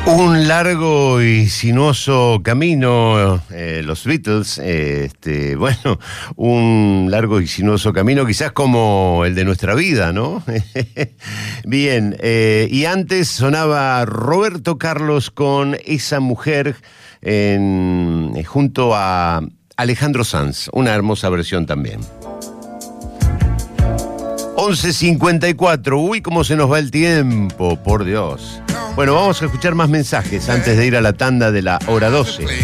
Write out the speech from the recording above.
Un largo y sinuoso camino, los Beatles, bueno, un largo y sinuoso camino, quizás como el de nuestra vida, ¿no? Bien, y antes sonaba Roberto Carlos con Esa Mujer junto a Alejandro Sanz, una hermosa versión también. 11:54, uy, cómo se nos va el tiempo, por Dios. Bueno, vamos a escuchar más mensajes antes de ir a la tanda de la hora 12.